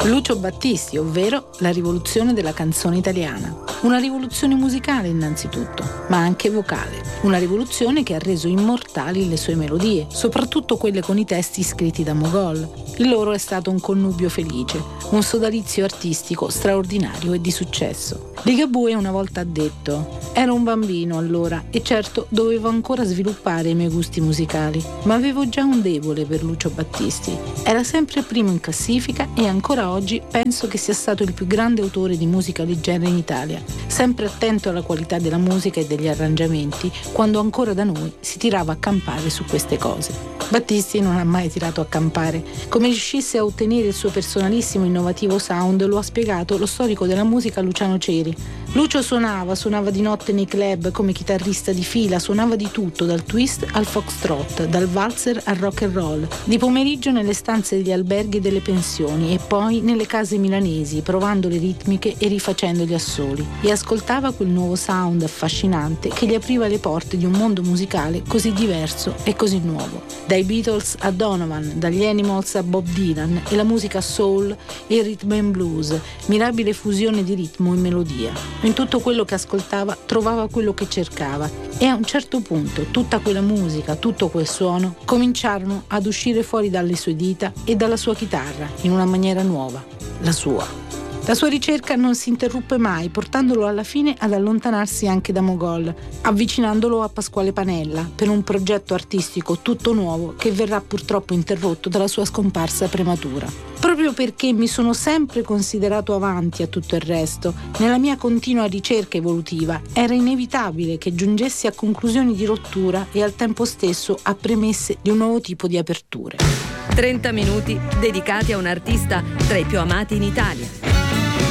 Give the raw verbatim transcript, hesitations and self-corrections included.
Lucio Battisti, ovvero la rivoluzione della canzone italiana. Una rivoluzione musicale innanzitutto, ma anche vocale. Una rivoluzione che ha reso immortali le sue melodie, soprattutto quelle con i testi scritti da Mogol. Il loro è stato un connubio felice, un sodalizio artistico straordinario e di successo. Ligabue una volta ha detto: ero un bambino allora e certo dovevo ancora sviluppare i miei gusti musicali, ma avevo già un debole per Lucio Battisti. Era sempre primo in classifica e ancora oggi penso che sia stato il più grande autore di musica leggera in Italia, sempre attento alla qualità della musica e degli arrangiamenti, quando ancora da noi si tirava a campare su queste cose. Battisti non ha mai tirato a campare. Come riuscisse a ottenere il suo personalissimo innovativo sound lo ha spiegato lo storico della musica Luciano Ceri. Lucio suonava, suonava di notte nei club come chitarrista di fila, suonava di tutto, dal twist al foxtrot, dal valzer al rock and roll, di pomeriggio nelle stanze degli alberghi e delle pensioni e poi nelle case milanesi, provando le ritmiche e rifacendo gli assoli, e ascoltava quel nuovo sound affascinante che gli apriva le porte di un mondo musicale così diverso e così nuovo. Dai Beatles a Donovan, dagli Animals a Bob Dylan, e la musica soul e il rhythm and blues, mirabile fusione di ritmo e melodia. In tutto quello che ascoltava trovava quello che cercava, e a un certo punto tutta quella musica, tutto quel suono cominciarono ad uscire fuori dalle sue dita e dalla sua chitarra in una maniera nuova, la sua. La sua ricerca non si interruppe mai, portandolo alla fine ad allontanarsi anche da Mogol, avvicinandolo a Pasquale Panella per un progetto artistico tutto nuovo che verrà purtroppo interrotto dalla sua scomparsa prematura. Proprio perché mi sono sempre considerato avanti a tutto il resto, nella mia continua ricerca evolutiva era inevitabile che giungessi a conclusioni di rottura e al tempo stesso a premesse di un nuovo tipo di aperture. trenta minuti dedicati a un artista tra i più amati in Italia.